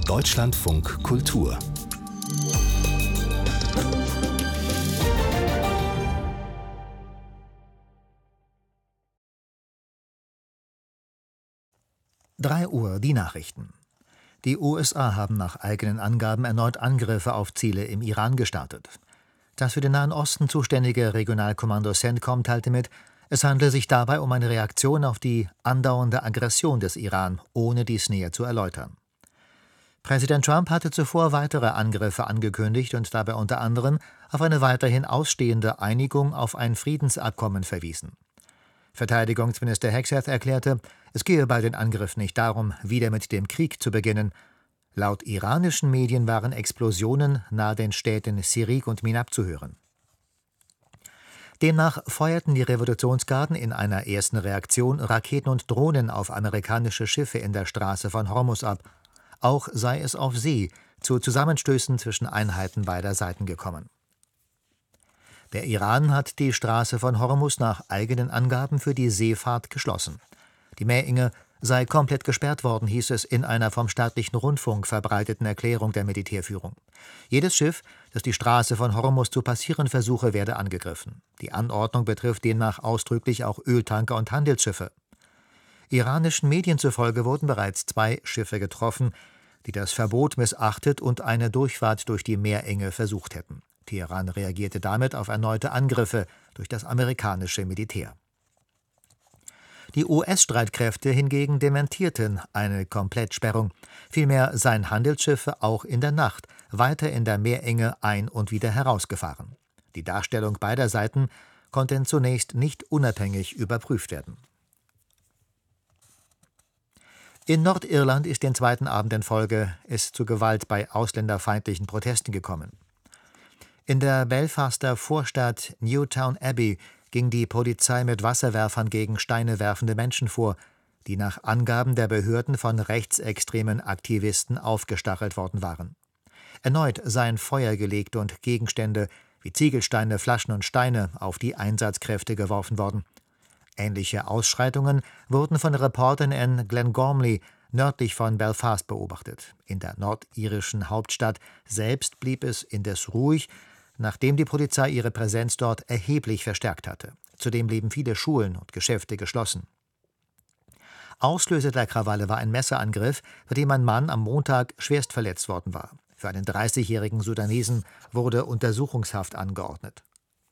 Deutschlandfunk Kultur. Drei Uhr, die Nachrichten. Die USA haben nach eigenen Angaben erneut Angriffe auf Ziele im Iran gestartet. Das für den Nahen Osten zuständige Regionalkommando CENTCOM teilte mit, es handle sich dabei um eine Reaktion auf die andauernde Aggression des Iran, ohne dies näher zu erläutern. Präsident Trump hatte zuvor weitere Angriffe angekündigt und dabei unter anderem auf eine weiterhin ausstehende Einigung auf ein Friedensabkommen verwiesen. Verteidigungsminister Hegseth erklärte, es gehe bei den Angriffen nicht darum, wieder mit dem Krieg zu beginnen. Laut iranischen Medien waren Explosionen nahe den Städten Sirik und Minab zu hören. Demnach feuerten die Revolutionsgarden in einer ersten Reaktion Raketen und Drohnen auf amerikanische Schiffe in der Straße von Hormuz ab. Auch sei es auf See zu Zusammenstößen zwischen Einheiten beider Seiten gekommen. Der Iran hat die Straße von Hormuz nach eigenen Angaben für die Seefahrt geschlossen. Die Meerenge sei komplett gesperrt worden, hieß es in einer vom staatlichen Rundfunk verbreiteten Erklärung der Militärführung. Jedes Schiff, das die Straße von Hormuz zu passieren versuche, werde angegriffen. Die Anordnung betrifft demnach ausdrücklich auch Öltanker und Handelsschiffe. Iranischen Medien zufolge wurden bereits 2 Schiffe getroffen, die das Verbot missachtet und eine Durchfahrt durch die Meerenge versucht hätten. Teheran reagierte damit auf erneute Angriffe durch das amerikanische Militär. Die US-Streitkräfte hingegen dementierten eine Komplettsperrung. Vielmehr seien Handelsschiffe auch in der Nacht weiter in der Meerenge ein- und wieder herausgefahren. Die Darstellung beider Seiten konnte zunächst nicht unabhängig überprüft werden. In Nordirland ist den zweiten Abend in Folge es zu Gewalt bei ausländerfeindlichen Protesten gekommen. In der Belfaster Vorstadt Newtown Abbey ging die Polizei mit Wasserwerfern gegen Steine werfende Menschen vor, die nach Angaben der Behörden von rechtsextremen Aktivisten aufgestachelt worden waren. Erneut seien Feuer gelegt und Gegenstände wie Ziegelsteine, Flaschen und Steine auf die Einsatzkräfte geworfen worden. Ähnliche Ausschreitungen wurden von Reportern in Glengormley nördlich von Belfast beobachtet. In der nordirischen Hauptstadt selbst blieb es indes ruhig, nachdem die Polizei ihre Präsenz dort erheblich verstärkt hatte. Zudem blieben viele Schulen und Geschäfte geschlossen. Auslöser der Krawalle war ein Messerangriff, bei dem ein Mann am Montag schwerst verletzt worden war. Für einen 30-jährigen Sudanesen wurde Untersuchungshaft angeordnet.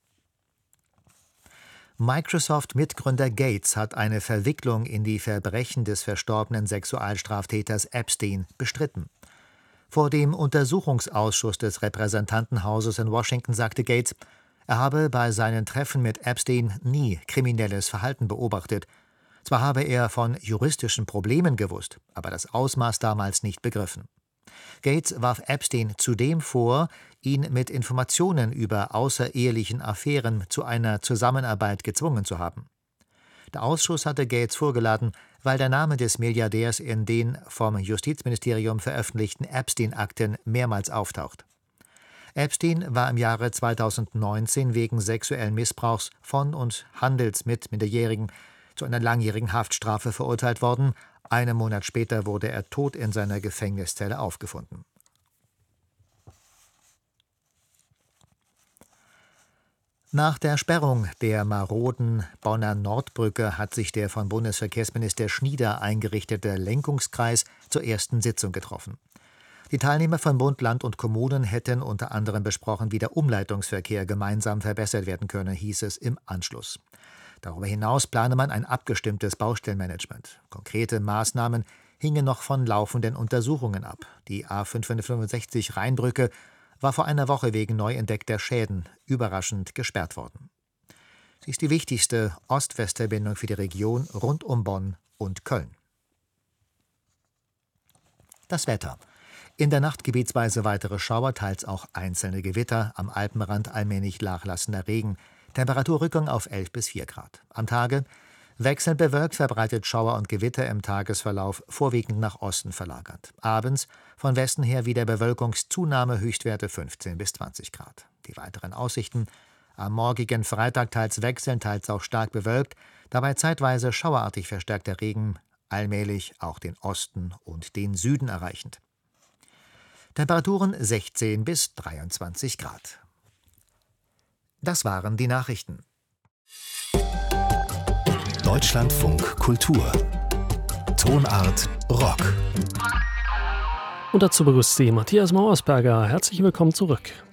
Microsoft-Mitgründer Gates hat eine Verwicklung in die Verbrechen des verstorbenen Sexualstraftäters Epstein bestritten. Vor dem Untersuchungsausschuss des Repräsentantenhauses in Washington sagte Gates, er habe bei seinen Treffen mit Epstein nie kriminelles Verhalten beobachtet. Zwar habe er von juristischen Problemen gewusst, aber das Ausmaß damals nicht begriffen. Gates warf Epstein zudem vor, ihn mit Informationen über außerehelichen Affären zu einer Zusammenarbeit gezwungen zu haben. Der Ausschuss hatte Gates vorgeladen, weil der Name des Milliardärs in den vom Justizministerium veröffentlichten Epstein-Akten mehrmals auftaucht. Epstein war im Jahre 2019 wegen sexuellen Missbrauchs von und Handels mit Minderjährigen zu einer langjährigen Haftstrafe verurteilt worden. Einen Monat später wurde er tot in seiner Gefängniszelle aufgefunden. Nach der Sperrung der maroden Bonner Nordbrücke hat sich der von Bundesverkehrsminister Schnieder eingerichtete Lenkungskreis zur ersten Sitzung getroffen. Die Teilnehmer von Bund, Land und Kommunen hätten unter anderem besprochen, wie der Umleitungsverkehr gemeinsam verbessert werden könne, hieß es im Anschluss. Darüber hinaus plane man ein abgestimmtes Baustellenmanagement. Konkrete Maßnahmen hingen noch von laufenden Untersuchungen ab. Die A565 Rheinbrücke war vor einer Woche wegen neu entdeckter Schäden überraschend gesperrt worden. Sie ist die wichtigste Ost-West-Verbindung für die Region rund um Bonn und Köln. Das Wetter. In der Nacht gebietsweise weitere Schauer, teils auch einzelne Gewitter, am Alpenrand allmählich nachlassender Regen. Temperaturrückgang auf 11 bis 4 Grad. Am Tage wechselnd bewölkt, verbreitet Schauer und Gewitter im Tagesverlauf vorwiegend nach Osten verlagert. Abends von Westen her wieder Bewölkungszunahme, Höchstwerte 15 bis 20 Grad. Die weiteren Aussichten: am morgigen Freitag teils wechselnd, teils auch stark bewölkt, dabei zeitweise schauerartig verstärkter Regen, allmählich auch den Osten und den Süden erreichend. Temperaturen 16 bis 23 Grad. Das waren die Nachrichten. Deutschlandfunk Kultur. Tonart Rock. Und dazu begrüßt Sie Matthias Mauersberger. Herzlich willkommen zurück.